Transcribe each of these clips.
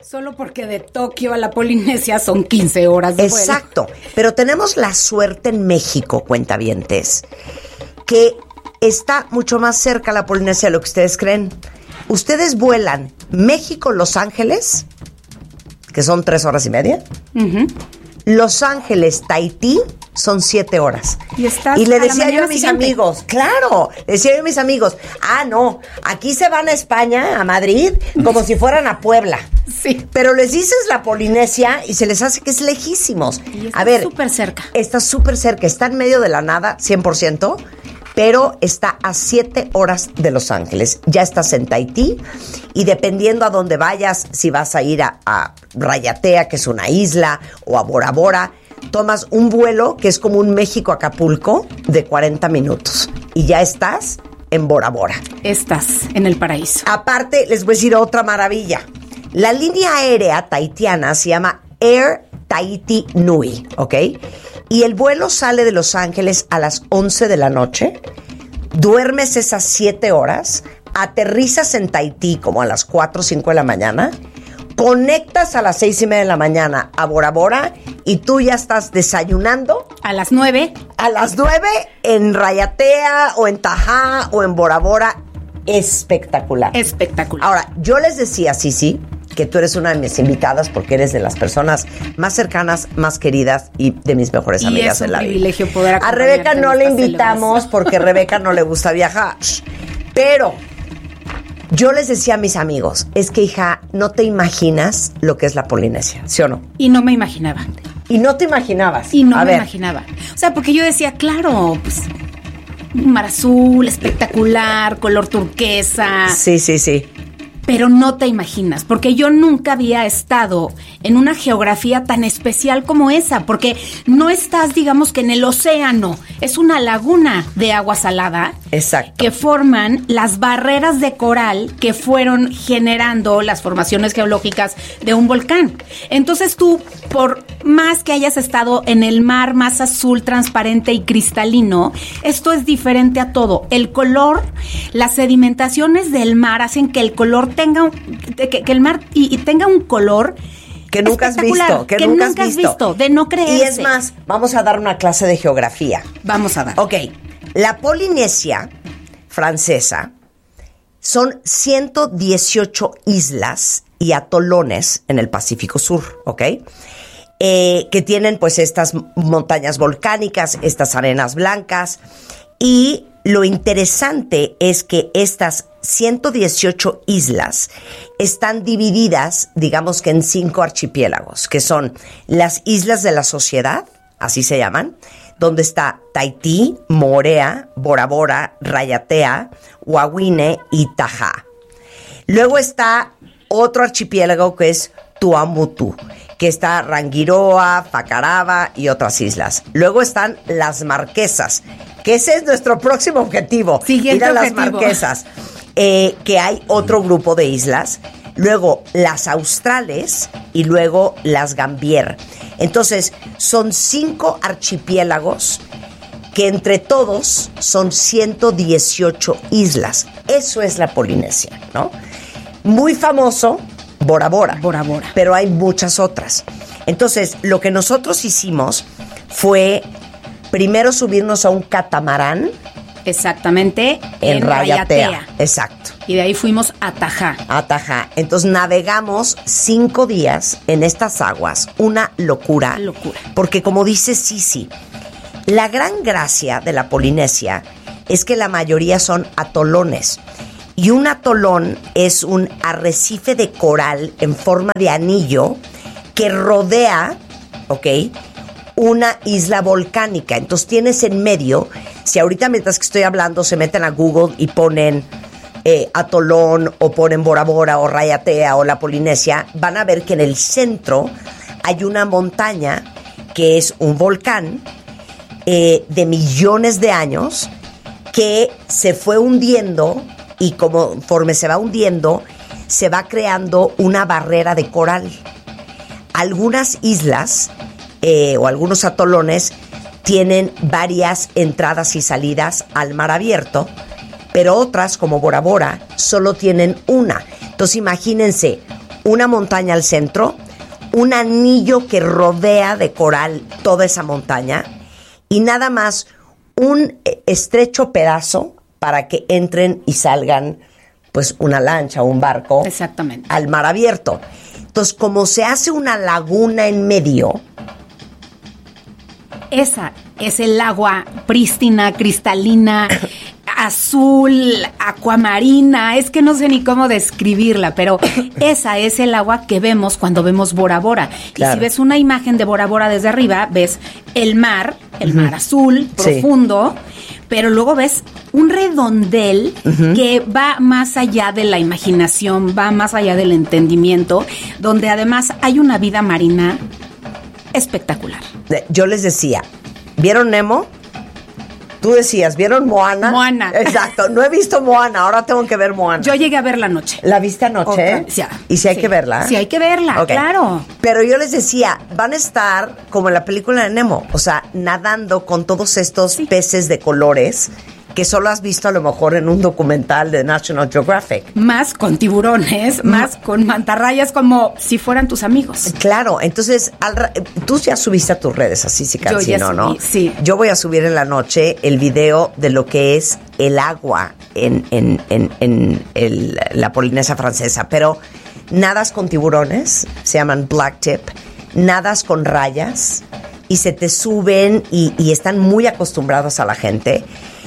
Solo porque de Tokio a la Polinesia son 15 horas de vuelo. Exacto. Pero tenemos la suerte en México, cuentavientes, que está mucho más cerca la Polinesia de lo que ustedes creen. Ustedes vuelan México-Los Ángeles, que son 3 horas y media. Uh-huh. Los Ángeles-Tahití son 7 horas. Y le decía yo a mis amigos, claro, le decía yo a mis amigos, no, aquí se van a España, a Madrid, como si fueran a Puebla. Sí. Pero les dices la Polinesia y se les hace que es lejísimos. Y está súper cerca. Está súper cerca, está en medio de la nada, 100%, pero está a 7 horas de Los Ángeles. Ya estás en Tahití y dependiendo a dónde vayas, si vas a ir a Rayatea, que es una isla, o a Bora Bora, tomas un vuelo que es como un México-Acapulco de 40 minutos y ya estás en Bora Bora. Estás en el paraíso. Aparte, les voy a decir otra maravilla. La línea aérea tahitiana se llama Air Tahiti Nui, ¿ok? Y el vuelo sale de Los Ángeles a las 11 de la noche, duermes esas 7 horas, aterrizas en Tahití como a las 4 o 5 de la mañana, conectas a las 6:30 de la mañana a Bora Bora y tú ya estás desayunando. A las 9. A las 9 en Rayatea o en Tajá o en Bora Bora. Espectacular. Espectacular. Ahora, yo les decía, sí, que tú eres una de mis invitadas porque eres de las personas más cercanas, más queridas y de mis mejores amigas en la vida. Es un privilegio poder a Rebeca no le invitamos celebración. porque a Rebeca no le gusta viajar. Pero yo les decía a mis amigos, es que hija, no te imaginas lo que es la Polinesia, ¿sí o no? Y no me imaginaba. Y no te imaginabas. Y no me imaginaba. O sea, porque yo decía, claro, pues un mar azul, espectacular, color turquesa. Sí. Pero no te imaginas, porque yo nunca había estado en una geografía tan especial como esa, porque no estás, digamos, que en el océano, es una laguna de agua salada. Exacto. Que forman las barreras de coral que fueron generando las formaciones geológicas de un volcán. Entonces tú, por más que hayas estado en el mar más azul, transparente y cristalino, esto es diferente a todo. El color, las sedimentaciones del mar hacen que el color tenga, que el mar y tenga un color que nunca has visto, que nunca has visto, de no creerse. Y es más, vamos a dar una clase de geografía. Vamos a dar. Ok, la Polinesia francesa son 118 islas y atolones en el Pacífico Sur, ¿ok? Que tienen pues estas montañas volcánicas, estas arenas blancas, y lo interesante es que estas 118 islas están divididas, digamos que en 5 archipiélagos, que son las Islas de la Sociedad, así se llaman, donde está Tahití, Moorea, Bora Bora, Rayatea, Wahine y Tajá. Luego está otro archipiélago que es Tuamotu, que está Rangiroa, Facaraba y otras islas. Luego están las Marquesas, que ese es nuestro próximo objetivo. Siguiente ir a objetivo. las Marquesas, que hay otro grupo de islas. Luego las Australes y luego las Gambier. Entonces, son 5 archipiélagos que entre todos son 118 islas. Eso es la Polinesia, ¿no? Muy famoso, Bora Bora. Bora Bora. Pero hay muchas otras. Entonces, lo que nosotros hicimos fue primero subirnos a un catamarán. Exactamente. En Rayatea. Exacto. Y de ahí fuimos a Tajá. A Tajá. Entonces navegamos 5 días en estas aguas. Una locura. Locura. Porque como dice Sisi, la gran gracia de la Polinesia es que la mayoría son atolones. Y un atolón es un arrecife de coral en forma de anillo que rodea, ¿ok?, una isla volcánica. Entonces tienes en medio, si ahorita mientras que estoy hablando se meten a Google y ponen atolón o ponen Bora Bora o Rayatea o la Polinesia, van a ver que en el centro hay una montaña que es un volcán de millones de años que se fue hundiendo, y conforme se va hundiendo se va creando una barrera de coral. Algunas islas o algunos atolones tienen varias entradas y salidas al mar abierto, pero otras, como Bora Bora, solo tienen una. Entonces imagínense una montaña al centro, un anillo que rodea de coral toda esa montaña y nada más un estrecho pedazo para que entren y salgan pues una lancha o un barco. Exactamente. Al mar abierto. Entonces, como se hace una laguna en medio, esa es el agua prístina, cristalina, azul, acuamarina, es que no sé ni cómo describirla, pero esa es el agua que vemos cuando vemos Bora Bora. Claro. Y si ves una imagen de Bora Bora desde arriba, ves el mar azul, profundo, pero luego ves un redondel que va más allá de la imaginación, va más allá del entendimiento, donde además hay una vida marina espectacular. yo les decía, ¿vieron Nemo? Tú decías, ¿vieron Moana? Moana. Exacto, no he visto Moana, ahora tengo que ver Moana. Yo llegué a verla anoche. ¿La viste anoche? Sí. ¿Y si hay que verla? Sí, hay que verla, Okay. claro. Pero yo les decía, van a estar como en la película de Nemo, o sea, nadando con todos estos peces de colores que solo has visto a lo mejor en un documental de National Geographic. Más con tiburones, más con mantarrayas, como si fueran tus amigos. Claro, entonces, tú ya subiste a tus redes así, si Yo ya ¿no? subí, sí. Yo voy a subir en la noche el video de lo que es el agua en la Polinesia Francesa, pero nadas con tiburones, se llaman blacktip, nadas con rayas y se te suben y están muy acostumbrados a la gente.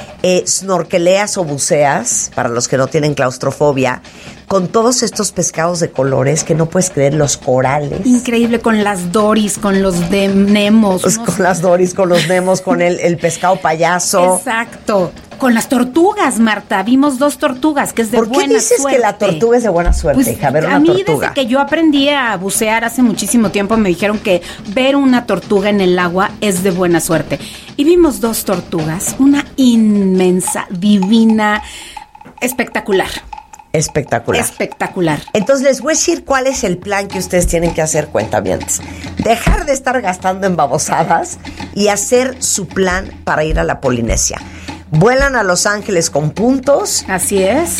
Snorkeleas o buceas, para los que no tienen claustrofobia, con todos estos pescados de colores que no puedes creer, los corales. Increíble, con las doris, con los de Nemos. Pues con las doris, con los nemos, con el pescado payaso. Exacto. Con las tortugas, Marta. Vimos 2 tortugas, que es de buena suerte. ¿Por qué dices que la tortuga es de buena suerte, Pues, hija? Ver una a mí, tortuga. desde que yo aprendí a bucear hace muchísimo tiempo, me dijeron que ver una tortuga en el agua es de buena suerte. Y vimos 2 tortugas, una inmensa, divina, espectacular. Espectacular. Espectacular. Entonces les voy a decir cuál es el plan que ustedes tienen que hacer, cuentavientes. Dejar de estar gastando en babosadas y hacer su plan para ir a la Polinesia. Vuelan a Los Ángeles con puntos. Así es.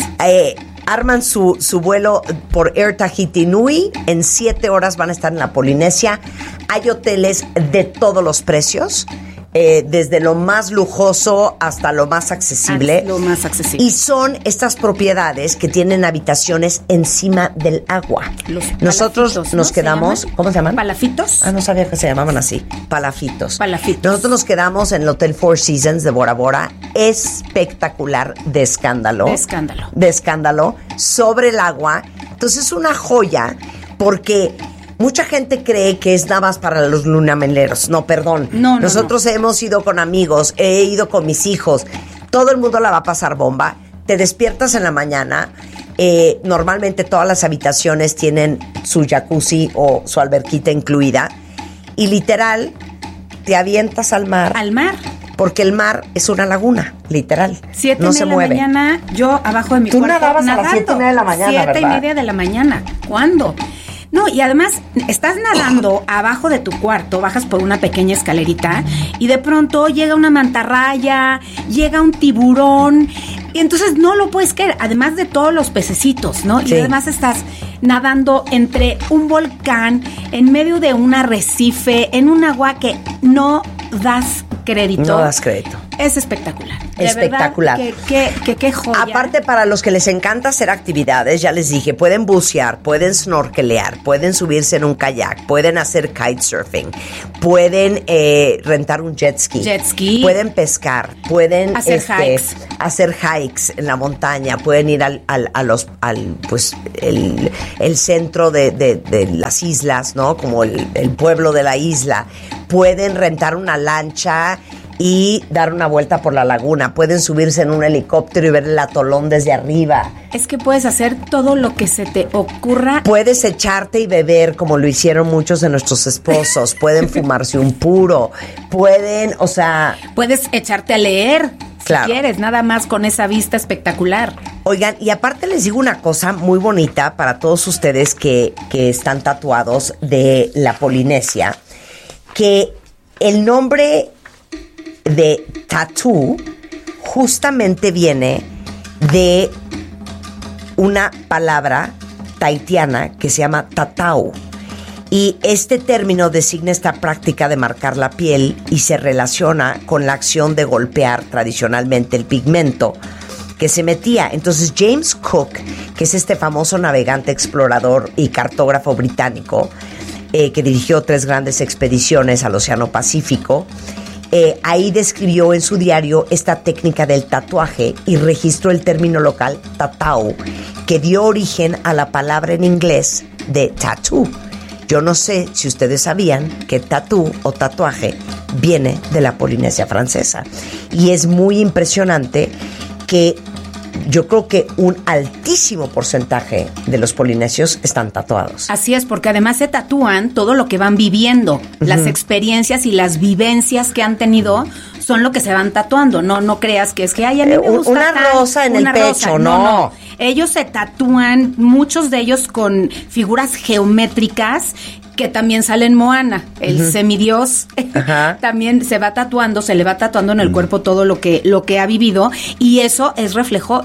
Arman su vuelo por Air Tahiti Nui. En 7 horas van a estar en la Polinesia. Hay hoteles de todos los precios. Desde lo más lujoso hasta lo más accesible. Lo más accesible. Y son estas propiedades que tienen habitaciones encima del agua. Nosotros palafitos, nos ¿no? quedamos... ¿Cómo se llaman? ¿Palafitos? Ah, no sabía que se llamaban así. Palafitos. Palafitos. Nosotros nos quedamos en el Hotel Four Seasons de Bora Bora. Espectacular, de escándalo. De escándalo. De escándalo. Sobre el agua. Entonces es una joya porque... Mucha gente cree que es nada más para los lunameleros. No, perdón. No. Nosotros hemos ido con amigos, he ido con mis hijos. Todo el mundo la va a pasar bomba. Te despiertas en la mañana. Normalmente todas las habitaciones tienen su jacuzzi o su alberquita incluida. Y literal, te avientas al mar. Al mar. Porque el mar es una laguna, literal. 7:30 no se mueve. de la mañana, yo abajo de mi Tú cuarto nadabas nadando. a las 7:30 de la mañana, 7:30 de la mañana. ¿Cuándo? No, y además estás nadando abajo de tu cuarto, bajas por una pequeña escalerita y de pronto llega una mantarraya, llega un tiburón y entonces no lo puedes creer, además de todos los pececitos, ¿no? Sí. Y además estás nadando entre un volcán, en medio de un arrecife, en un agua que no das crédito. No das crédito. Es espectacular. De Espectacular. verdad, qué joya. Aparte, para los que les encanta hacer actividades, ya les dije, pueden bucear, pueden snorkelear, pueden subirse en un kayak, pueden hacer kitesurfing, pueden rentar un jet ski, pueden pescar, pueden hacer hikes en la montaña, pueden ir al centro de las islas, ¿no? Como el pueblo de la isla. Pueden rentar una lancha y dar una vuelta por la laguna. Pueden subirse en un helicóptero y ver el atolón desde arriba. Es que puedes hacer todo lo que se te ocurra. Puedes echarte y beber como lo hicieron muchos de nuestros esposos. Pueden fumarse un puro. Pueden, o sea... Puedes echarte a leer, claro, si quieres, nada más con esa vista espectacular. Oigan, y aparte les digo una cosa muy bonita para todos ustedes que están tatuados de la Polinesia, que el nombre de tattoo justamente viene de una palabra tahitiana que se llama tatau. Y este término designa esta práctica de marcar la piel y se relaciona con la acción de golpear tradicionalmente el pigmento que se metía. Entonces James Cook, que es este famoso navegante, explorador y cartógrafo británico, que dirigió 3 grandes expediciones al Océano Pacífico, ahí describió en su diario esta técnica del tatuaje y registró el término local tatau, que dio origen a la palabra en inglés de tattoo. Yo no sé si ustedes sabían que tatú o tatuaje viene de la Polinesia francesa. Y es muy impresionante que yo creo que un altísimo porcentaje de los polinesios están tatuados. Así es, porque además se tatúan todo lo que van viviendo, las experiencias y las vivencias que han tenido son lo que se van tatuando. No creas que es que ay, a mí me gusta una rosa en el pecho, no. Ellos se tatúan, muchos de ellos con figuras geométricas que también sale en Moana, el semidios. También se va tatuando, se le va tatuando en el cuerpo todo lo que ha vivido, y eso es reflejo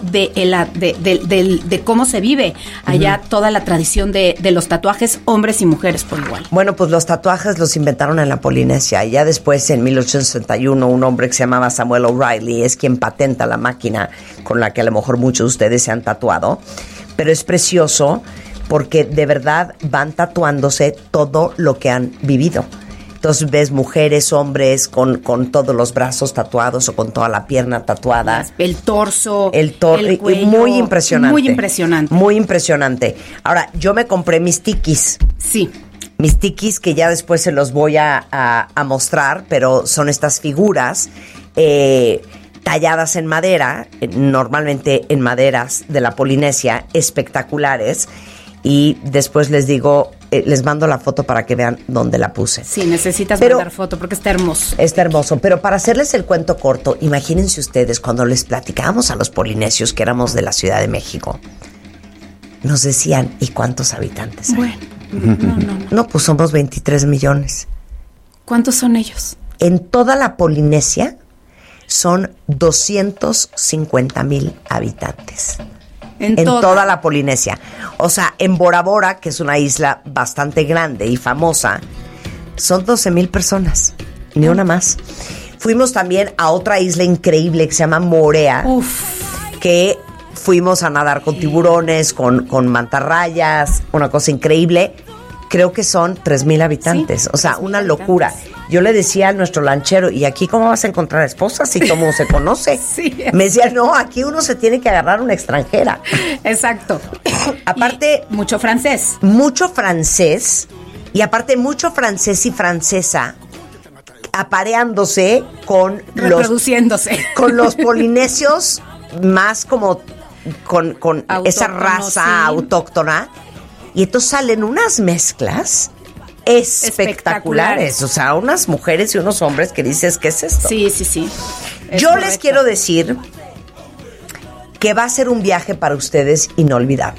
de cómo se vive allá toda la tradición de los tatuajes, hombres y mujeres por igual. Bueno, pues los tatuajes los inventaron en la Polinesia, y ya después, en 1861, un hombre que se llamaba Samuel O'Reilly es quien patenta la máquina con la que a lo mejor muchos de ustedes se han tatuado, pero es precioso porque de verdad van tatuándose todo lo que han vivido. Entonces ves mujeres, hombres con todos los brazos tatuados o con toda la pierna tatuada. El torso, el cuello. Muy impresionante. Muy impresionante. Muy impresionante. Ahora, yo me compré mis tikis. Sí. Mis tikis que ya después se los voy a mostrar, pero son estas figuras talladas en madera, normalmente en maderas de la Polinesia, espectaculares. Y después les digo, les mando la foto para que vean dónde la puse. Sí, necesitas mandar foto porque está hermoso. Está hermoso, pero para hacerles el cuento corto, imagínense ustedes cuando les platicábamos a los polinesios que éramos de la Ciudad de México, nos decían, ¿y cuántos habitantes hay? Bueno, No, pues somos 23 millones. ¿Cuántos son ellos? En toda la Polinesia son 250,000 habitantes. En toda la Polinesia. O sea, en Bora Bora, que es una isla bastante grande y famosa, son 12,000 personas. Ni una más. Fuimos también a otra isla increíble que se llama Moorea. Que fuimos a nadar con tiburones, con mantarrayas, una cosa increíble. Creo que son 3,000 habitantes. Sí, o sea, una locura. Yo le decía a nuestro lanchero, ¿y aquí cómo vas a encontrar esposas si todo el mundo se conoce? Sí. Me decía, no, aquí uno se tiene que agarrar una extranjera. Exacto. Aparte... Y mucho francés. Mucho francés. Y aparte mucho francés y francesa apareándose con reproduciéndose. Con los polinesios más como con esa raza autóctona. Y entonces salen unas mezclas espectaculares. O sea, unas mujeres y unos hombres que dices, ¿qué es esto? Sí. Yo correcto. Les quiero decir que va a ser un viaje para ustedes inolvidable.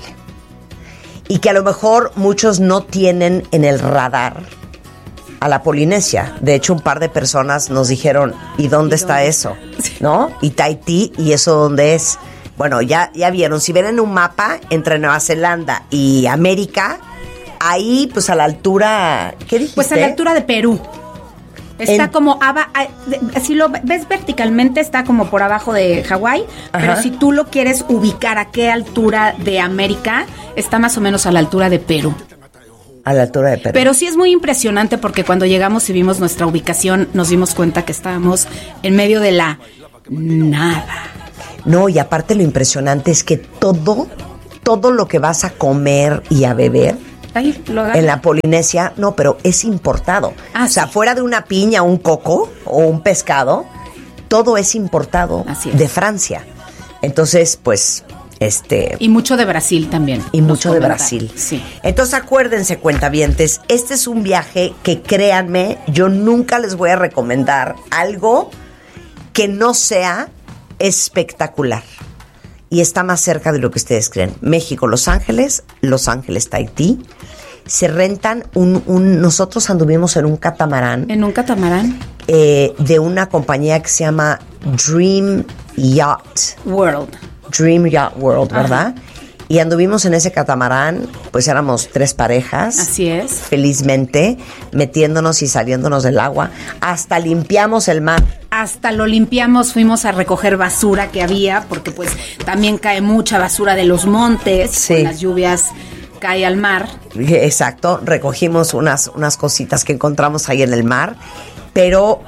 Y que a lo mejor muchos no tienen en el radar a la Polinesia. De hecho, un par de personas nos dijeron, ¿y dónde está eso? ¿No? Y Tahití, ¿y eso dónde es? Bueno, ya vieron, si ven en un mapa entre Nueva Zelanda y América, ahí pues a la altura, ¿qué dijiste? Pues a la altura de Perú. Está como, si lo ves verticalmente, está como por abajo de Hawái, pero si tú lo quieres ubicar a qué altura de América, está más o menos a la altura de Perú. A la altura de Perú. Pero sí es muy impresionante porque cuando llegamos y vimos nuestra ubicación, nos dimos cuenta que estábamos en medio de la nada. No, y aparte lo impresionante es que todo lo que vas a comer y a beber en la Polinesia, no, pero es importado. O sea, fuera de una piña, un coco o un pescado, todo es importado de Francia. Entonces, pues, y mucho de Brasil también. Y mucho de Brasil. Sí. Entonces, acuérdense, cuentavientes, este es un viaje que, créanme, yo nunca les voy a recomendar algo que no sea espectacular. Y está más cerca de lo que ustedes creen. México, Los Ángeles, Tahití. Se rentan nosotros anduvimos en un catamarán. ¿En un catamarán? De una compañía que se llama Dream Yacht World. Dream Yacht World, ¿verdad? Y anduvimos en ese catamarán, pues éramos 3 parejas. Así es. Felizmente, metiéndonos y saliéndonos del agua. Hasta limpiamos el mar. Hasta lo limpiamos, fuimos a recoger basura que había, porque pues también cae mucha basura de los montes. Sí. Con las lluvias cae al mar. Exacto, recogimos unas cositas que encontramos ahí en el mar, pero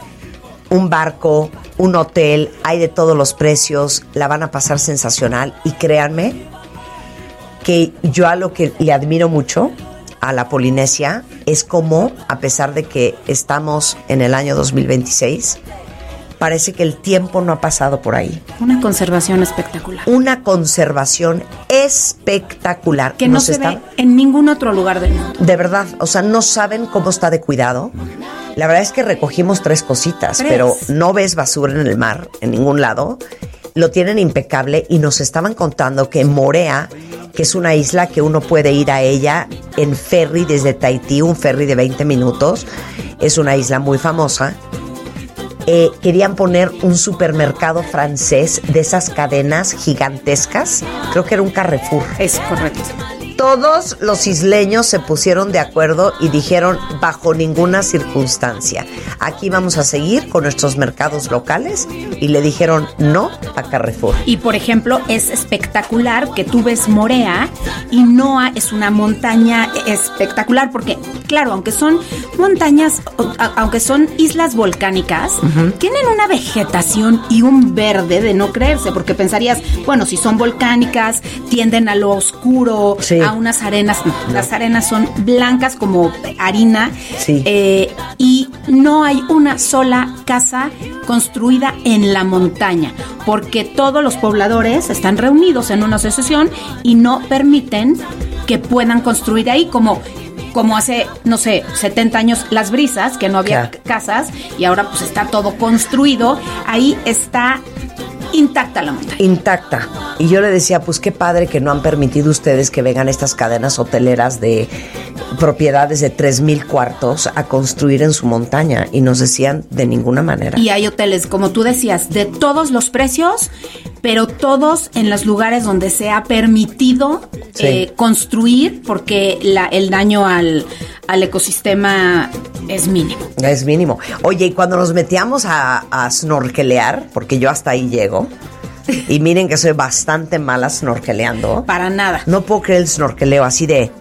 un barco, un hotel, hay de todos los precios, la van a pasar sensacional. Y créanme que yo a lo que le admiro mucho a la Polinesia es como, a pesar de que estamos en el año 2026, parece que el tiempo no ha pasado por ahí. Una conservación espectacular. Una conservación espectacular. Que no se ve en ningún otro lugar del mundo. De verdad, o sea, no saben cómo está de cuidado. La verdad es que recogimos 3 cositas, pero no ves basura en el mar, en ningún lado. Lo tienen impecable y nos estaban contando que Moorea, que es una isla que uno puede ir a ella en ferry desde Tahití, un ferry de 20 minutos, es una isla muy famosa. Querían poner un supermercado francés de esas cadenas gigantescas. Creo que era un Carrefour. Es correcto. Todos los isleños se pusieron de acuerdo y dijeron, bajo ninguna circunstancia, aquí vamos a seguir con nuestros mercados locales, y le dijeron no a Carrefour. Y por ejemplo, es espectacular que tú ves Moorea y Noa es una montaña espectacular, porque claro, aunque son montañas, aunque son islas volcánicas, tienen una vegetación y un verde de no creerse, porque pensarías, bueno, si son volcánicas, tienden a lo oscuro, sí, a unas arenas. Las arenas son blancas como harina, sí, y no hay una sola casa construida en la montaña, porque todos los pobladores están reunidos en una asociación y no permiten que puedan construir ahí, como hace, no sé, 70 años Las Brisas, que no había casas, y ahora pues está todo construido. Ahí está intacta la montaña. Intacta. Y yo le decía, pues qué padre que no han permitido ustedes que vengan estas cadenas hoteleras de propiedades de 3,000 cuartos a construir en su montaña. Y nos decían, de ninguna manera. Y hay hoteles, como tú decías, de todos los precios, pero todos en los lugares donde se ha permitido construir, porque el daño al ecosistema es mínimo. Es mínimo. Oye, y cuando nos metíamos a snorkelear, porque yo hasta ahí llego, y miren que soy bastante mala snorkeleando. Para nada. No puedo creer el snorkeleo así de...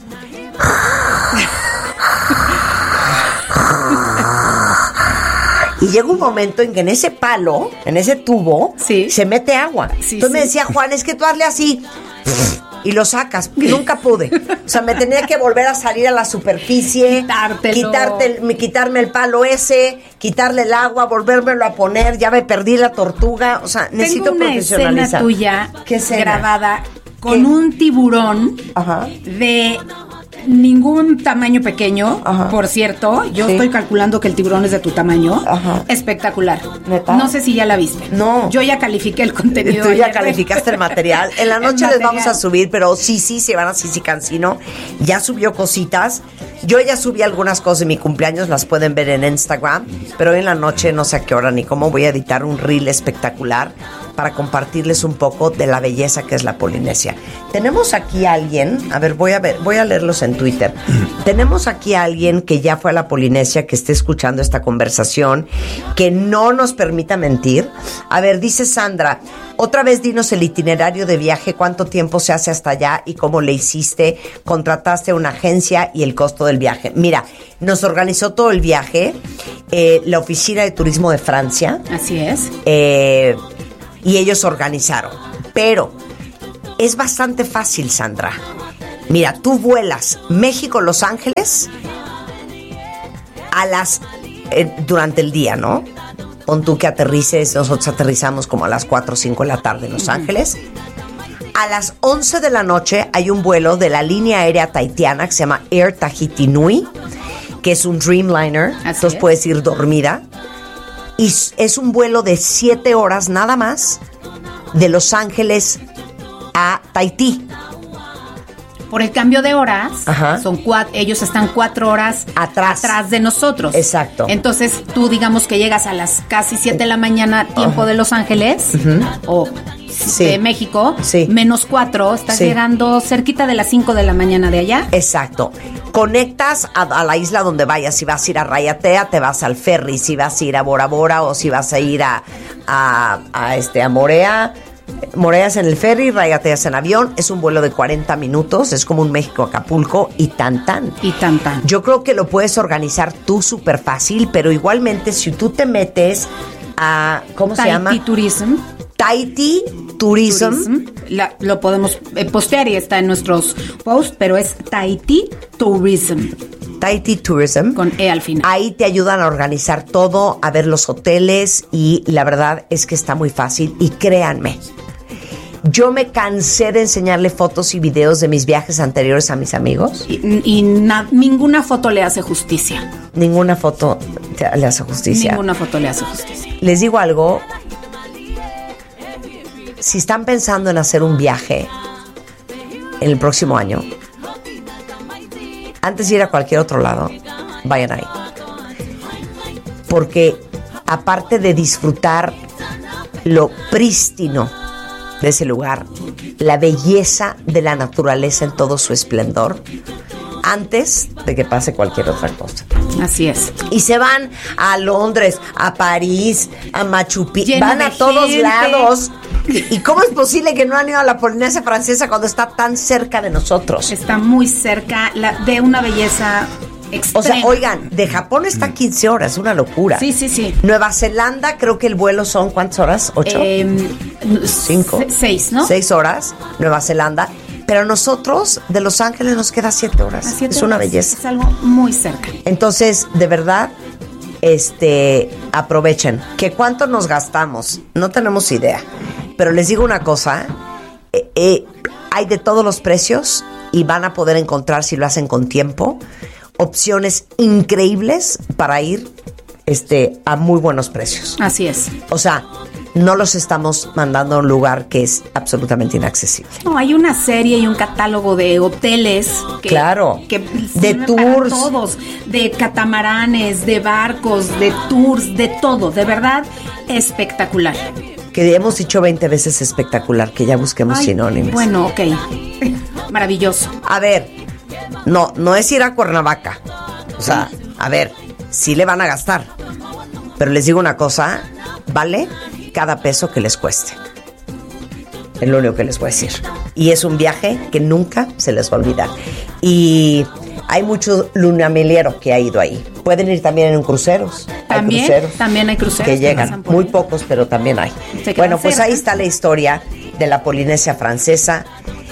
Y llega un momento en que en ese palo, en ese tubo, se mete agua. Sí, entonces me decía, Juan, es que tú hazle así y lo sacas. Y nunca pude. O sea, me tenía que volver a salir a la superficie, quitarme el palo ese, quitarle el agua, volvérmelo a poner. Ya me perdí la tortuga. O sea, necesito profesionalizar. Tengo una escena tuya grabada con un tiburón de ningún tamaño pequeño, por cierto. Yo estoy calculando que el tiburón es de tu tamaño. Espectacular. ¿Neta? No sé si ya la viste. No. Yo ya califiqué el contenido. Tú ya calificaste el material. En la noche les vamos a subir, pero sí, se van a Sisi Cancino. Ya subió cositas. Yo ya subí algunas cosas de mi cumpleaños, las pueden ver en Instagram, pero hoy en la noche no sé a qué hora ni cómo voy a editar un reel espectacular para compartirles un poco de la belleza que es la Polinesia. Tenemos aquí a alguien, a ver, voy a leerlos en Twitter. Tenemos aquí a alguien que ya fue a la Polinesia, que esté escuchando esta conversación, que no nos permita mentir. A ver, dice Sandra, otra vez dinos el itinerario de viaje, cuánto tiempo se hace hasta allá y cómo le hiciste, contrataste una agencia y el costo del viaje. Mira, nos organizó todo el viaje la Oficina de Turismo de Francia. Así es. Y ellos organizaron. Pero es bastante fácil, Sandra. Mira, tú vuelas México-Los Ángeles durante el día, ¿no? Pon tú que aterrices, nosotros aterrizamos como a las 4 o 5 de la tarde en Los Ángeles. A las 11 de la noche hay un vuelo de la línea aérea tahitiana que se llama Air Tahiti Nui, que es un Dreamliner. Entonces puedes ir dormida. Y es un vuelo de 7 horas nada más de Los Ángeles a Tahití. Por el cambio de horas, ellos están 4 horas atrás de nosotros. Exacto. Entonces, tú digamos que llegas a las casi 7 de la mañana, tiempo de Los Ángeles, o Sí. de México, Sí. -4, estás Sí. llegando cerquita de las 5 de la mañana de allá. Exacto. Conectas a la isla donde vayas. Si vas a ir a Rayatea, te vas al ferry. Si vas a ir a Bora Bora o si vas a ir a Morea. Morea es en el ferry, Rayatea es en avión. Es un vuelo de 40 minutos. Es como un México-Acapulco y tan. Y tan. Yo creo que lo puedes organizar tú súper fácil, pero igualmente si tú te metes a... ¿Cómo se llama? Tahiti Tourism. Tahiti Tourism. Lo podemos postear y está en nuestros posts, pero es Tahiti Tourism. Tahiti Tourism. Con E al final. Ahí te ayudan a organizar todo, a ver los hoteles y la verdad es que está muy fácil y créanme, yo me cansé de enseñarle fotos y videos de mis viajes anteriores a mis amigos. Y ninguna foto le hace justicia. Ninguna foto le hace justicia. Ninguna foto le hace justicia. Les digo algo, si están pensando en hacer un viaje en el próximo año, antes de ir a cualquier otro lado, vayan ahí. Porque aparte de disfrutar lo prístino de ese lugar, la belleza de la naturaleza en todo su esplendor, antes de que pase cualquier otra cosa. Así es. Y se van a Londres, a París, a Machu Picchu, Lleno van de a todos gente. lados. ¿Y cómo es posible que no han ido a la Polinesia Francesa cuando está tan cerca de nosotros? Está muy cerca de una belleza extrema. O sea, oigan, de Japón está a 15 horas, una locura. Sí. Nueva Zelanda, creo que el vuelo son, ¿cuántas horas? ¿8? 5. 6, ¿no? 6 horas, Nueva Zelanda. Pero nosotros, de Los Ángeles, nos queda 7 horas. A 7 es una horas. belleza. Es algo muy cerca. Entonces, de verdad, aprovechen. ¿Que cuánto nos gastamos? No tenemos idea. Pero les digo una cosa, hay de todos los precios y van a poder encontrar, si lo hacen con tiempo, opciones increíbles para ir a muy buenos precios. Así es. O sea, no los estamos mandando a un lugar que es absolutamente inaccesible. No, hay una serie y un catálogo de hoteles Claro. que De sirven tours. para todos, de catamaranes, de barcos, de tours, de todo, de verdad espectacular. Que hemos dicho 20 veces espectacular, que ya busquemos Ay, sinónimos. Bueno, ok. Maravilloso. A ver, no es ir a Cuernavaca. O sea, a ver, sí le van a gastar. Pero les digo una cosa, vale cada peso que les cueste. Es lo único que les voy a decir. Y es un viaje que nunca se les va a olvidar. Y hay mucho lunameliero que ha ido ahí. Pueden ir también en cruceros. También, hay cruceros también hay cruceros que que llegan, pasan por muy ahí. pocos, pero también hay. Se quedan Bueno, pues cerca. ahí está la historia de la Polinesia Francesa.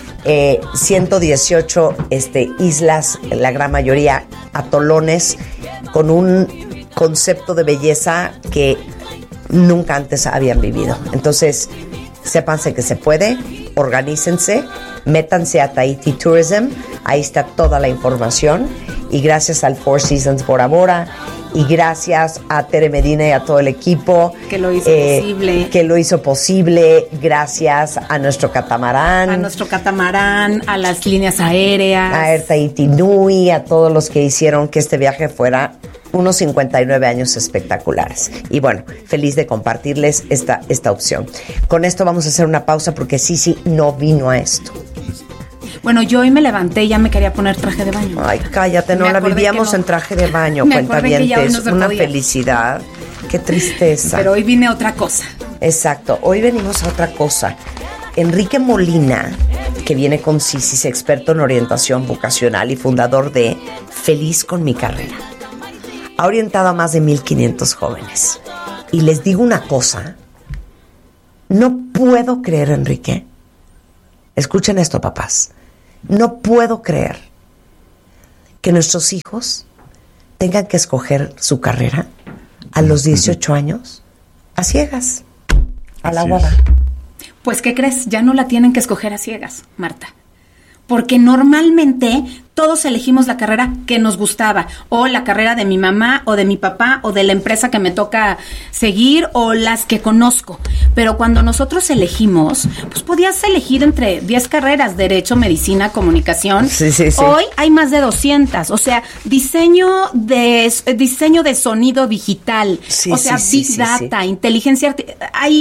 118 islas, la gran mayoría atolones, con un concepto de belleza que nunca antes habían vivido. Entonces, sépanse que se puede, organícense, métanse a Tahiti Tourism, ahí está toda la información, y gracias al Four Seasons Bora Bora, y gracias a Tere Medina y a todo el equipo Que lo hizo posible. que lo hizo posible, gracias a nuestro catamarán, A nuestro catamarán, a las líneas aéreas. a Air Tahiti Nui, a todos los que hicieron que este viaje fuera unos 59 años espectaculares. Y bueno, feliz de compartirles esta opción. Con esto vamos a hacer una pausa porque Sisi no vino a esto. Bueno, yo hoy me levanté y ya me quería poner traje de baño. Ay, cállate, no Me la acordé vivíamos que no. en traje de baño, Me acordé que ya hoy cuentavientes, no se una podía. felicidad. Qué tristeza. Pero hoy vine a otra cosa. Exacto, hoy venimos a otra cosa. Enrique Molina, que viene con Sisi, experto en orientación vocacional y fundador de Feliz con mi carrera, ha orientado a más de 1,500 jóvenes. Y les digo una cosa, no puedo creer, Enrique, escuchen esto, papás, no puedo creer que nuestros hijos tengan que escoger su carrera a los 18 años a ciegas, a la guada. Pues, ¿qué crees? Ya no la tienen que escoger a ciegas, Marta. Porque normalmente todos elegimos la carrera que nos gustaba, o la carrera de mi mamá, o de mi papá, o de la empresa que me toca seguir, o las que conozco. Pero cuando nosotros elegimos, pues podías elegir entre 10 carreras, derecho, medicina, comunicación. Sí, sí, sí. Hoy hay más de 200, o sea, diseño de sonido digital, Sí, o sea, sí, sí, Big sí, Data, inteligencia artificial, hay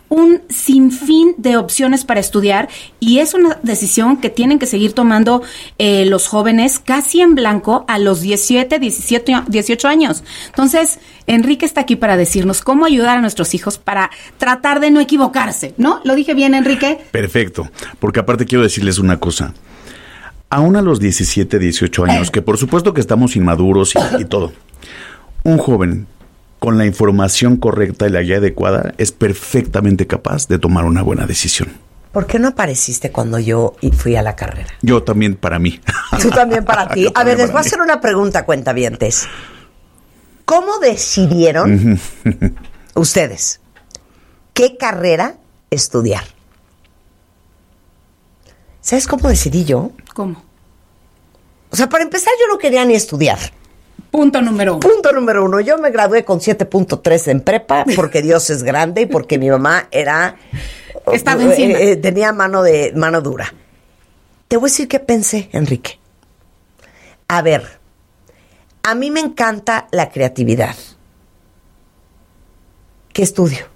un sinfín de opciones para estudiar y es una decisión que tienen que seguir tomando los jóvenes casi en blanco a los 17, 18 años. Entonces, Enrique está aquí para decirnos cómo ayudar a nuestros hijos para tratar de no equivocarse, ¿no? ¿Lo dije bien, Enrique? Perfecto, porque aparte quiero decirles una cosa. Aún a los 17, 18 años, que por supuesto que estamos inmaduros y todo, un joven con la información correcta y la guía adecuada es perfectamente capaz de tomar una buena decisión. ¿Por qué no apareciste cuando yo fui a la carrera? Yo también para mí. Tú también para ti. A ver, les voy a hacer una pregunta, cuentavientes. ¿Cómo decidieron ustedes qué carrera estudiar? ¿Sabes cómo decidí yo? ¿Cómo? O sea, para empezar, yo no quería ni estudiar. Punto número 1. Punto número 1. Yo me gradué con 7.3 en prepa porque Dios es grande y porque mi mamá era... Estaba encima. Tenía mano dura. Te voy a decir qué pensé, Enrique. A ver, a mí me encanta la creatividad. ¿Qué estudio?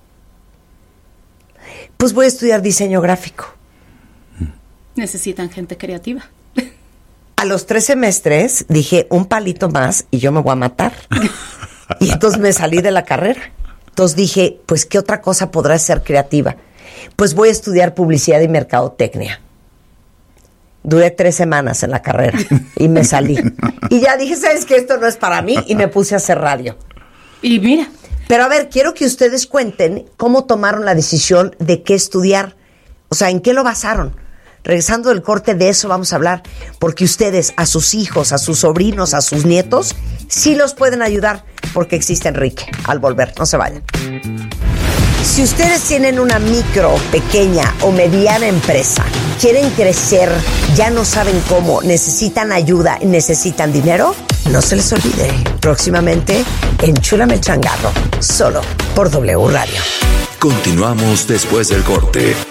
Pues voy a estudiar diseño gráfico. Necesitan gente creativa. A los 3 semestres dije, un palito más y yo me voy a matar. Y entonces me salí de la carrera. Entonces dije, pues, ¿qué otra cosa podrá ser creativa? Pues voy a estudiar publicidad y mercadotecnia. Duré 3 semanas en la carrera y me salí. Y ya dije, ¿sabes qué? Esto no es para mí. Y me puse a hacer radio. Y mira. Pero a ver, quiero que ustedes cuenten cómo tomaron la decisión de qué estudiar. O sea, ¿en qué lo basaron? Regresando del corte, de eso vamos a hablar, porque ustedes a sus hijos, a sus sobrinos, a sus nietos, sí los pueden ayudar, porque existe Enrique. Al volver, no se vayan. Si ustedes tienen una micro, pequeña o mediana empresa, quieren crecer, ya no saben cómo, necesitan ayuda y necesitan dinero, no se les olvide, próximamente Enchúlame el Changarro, solo por W Radio. Continuamos después del corte.